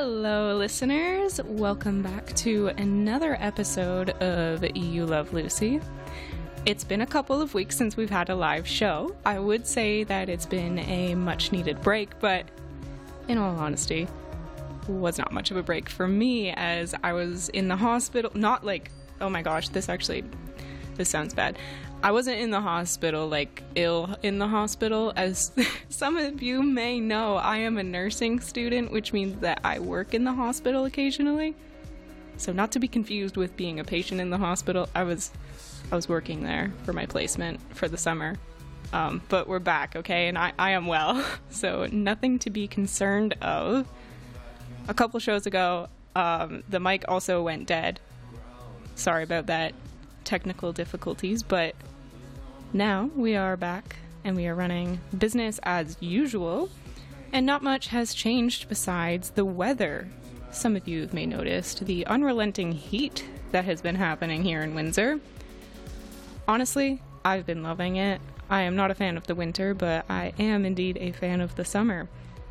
Hello, listeners. Welcome back to another episode of You Love Lucy. It's been a couple of weeks since we've had a live show. I would say that it's been a much-needed break, but in all honesty, was not much of a break for me as I was in the hospital. Not like, oh my gosh, this sounds bad. I wasn't in the hospital, like ill in the hospital. As some of you may know, I am a nursing student, which means that I work in the hospital occasionally. So not to be confused with being a patient in the hospital, I was working there for my placement for the summer. But we're back, okay? And I am well, so nothing to be concerned of. A couple shows ago, the mic also went dead. Sorry about that. Technical difficulties, but now we are back and we are running business as usual, and not much has changed besides the weather. Some of you may notice the unrelenting heat that has been happening here in Windsor. Honestly, I've been loving it. I am not a fan of the winter, but I am indeed a fan of the summer.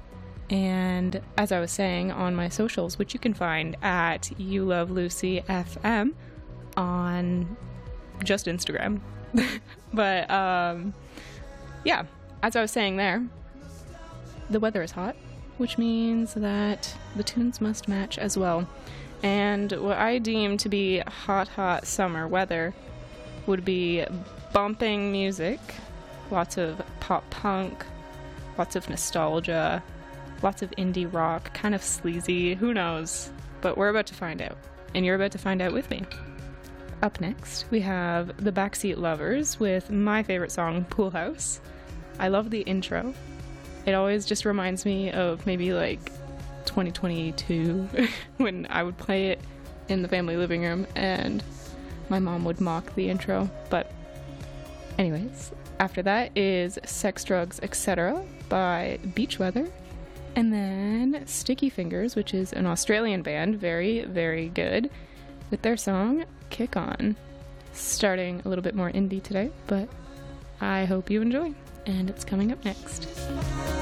And as I was saying on my socials, which you can find at You Love Lucy FM on just Instagram. But yeah, as I was saying there, the weather is hot, which means that the tunes must match as well. And what I deem to be hot summer weather would be bumping music, lots of pop punk, lots of nostalgia, lots of indie rock, kind of sleazy, who knows? But we're about to find out, and you're about to find out with me. Up next, we have the Backseat Lovers with my favorite song, Pool House. I love the intro. It always just reminds me of maybe like 2022 when I would play it in the family living room and my mom would mock the intro. But anyways, after that is Sex, Drugs, Etc. by Beach Weather. And then Sticky Fingers, which is an Australian band, very, very good, with their song Kick On. Starting a little bit more indie today, but I hope you enjoy, and it's coming up next.